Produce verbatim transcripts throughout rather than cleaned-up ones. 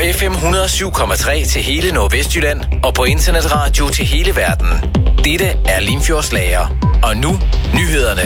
F M et hundrede og syv komma tre til hele Nordvestjylland og på internetradio til hele verden. Dette er Limfjordslager. Og nu nyhederne.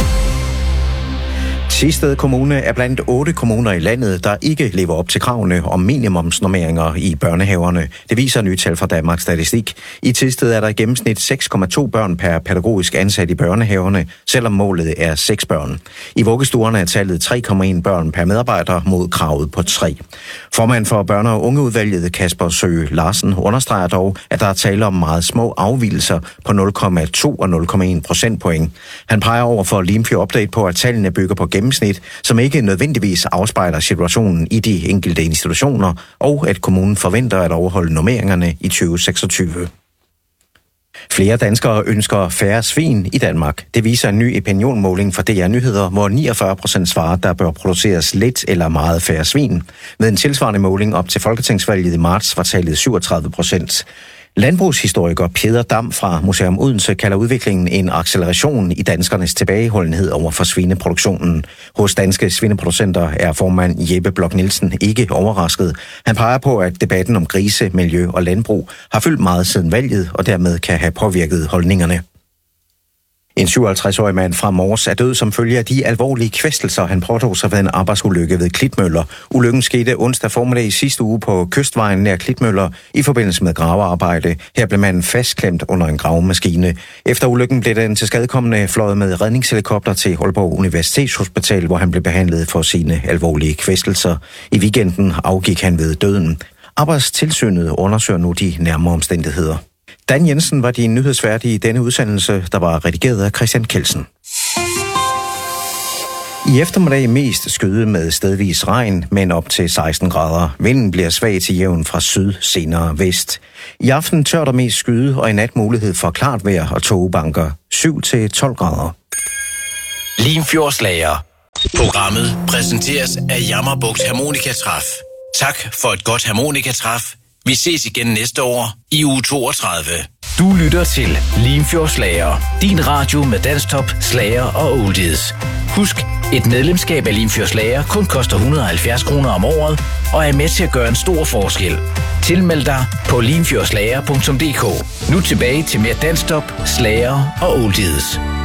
Thisted Kommune er blandt otte kommuner i landet, der ikke lever op til kravene om minimumsnormeringer i børnehaverne. Det viser nye tal fra Danmarks Statistik. I Thisted er der i gennemsnit seks komma to børn per pædagogisk ansat i børnehaverne, selvom målet er seks børn. I vuggestuerne er tallet tre komma en børn per medarbejder mod kravet på tre. Formand for børne- og ungeudvalget Kasper Søe Larsen understreger dog, at der er tale om meget små afvigelser på nul komma to og nul komma en procentpoint. Han peger over for Limfjord Update på, at tallene bygger på gennemsnit, som ikke nødvendigvis afspejler situationen i de enkelte institutioner, og at kommunen forventer at overholde normeringerne i tyve seksogtyve. Flere danskere ønsker færre svin i Danmark. Det viser en ny opinionmåling fra D R Nyheder, hvor niogfyrre procent svarer, der bør produceres lidt eller meget færre svin. Med en tilsvarende måling op til folketingsvalget i marts var tallet syvogtredive procent. Landbrugshistoriker Peder Dam fra Museum Odense kalder udviklingen en acceleration i danskernes tilbageholdenhed over for svineproduktionen. Hos danske svineproducenter er formand Jeppe Blok Nielsen ikke overrasket. Han peger på, at debatten om grise, miljø og landbrug har fyldt meget siden valget og dermed kan have påvirket holdningerne. En syvoghalvtreds-årig mand fra Mors er død som følge af de alvorlige kvæstelser, han påtog sig ved en arbejdsulykke ved Klitmøller. Ulykken skete onsdag formiddag i sidste uge på Kystvejen nær Klitmøller i forbindelse med gravearbejde. Her blev manden fastklemt under en gravemaskine. Efter ulykken blev den tilskadekomne fløjet med redningshelikopter til Aalborg Universitetshospital, hvor han blev behandlet for sine alvorlige kvæstelser. I weekenden afgik han ved døden. Arbejdstilsynet undersøger nu de nærmere omstændigheder. Dan Jensen var din nyhedsvært i denne udsendelse, der var redigeret af Christian Kelsen. I eftermiddag mest skyde med stedvis regn, men op til seksten grader. Vinden bliver svag til jævn fra syd, senere vest. I aften tør der mest skyde, og i nat mulighed for klart vejr og tågebanker. syv til tolv grader. Limfjordslager. Programmet præsenteres af Jammerbugt Harmonikatræf. Tak for et godt harmonikatræf. Vi ses igen næste år i uge toogtredive. Du lytter til Limfjordslager. Din radio med dansktop, slager og oldies. Husk, et medlemskab af Limfjordslager kun koster et hundrede og halvfjerds kroner om året og er med til at gøre en stor forskel. Tilmeld dig på limfjordslager punktum d k. Nu tilbage til mere dansktop, slager og oldies.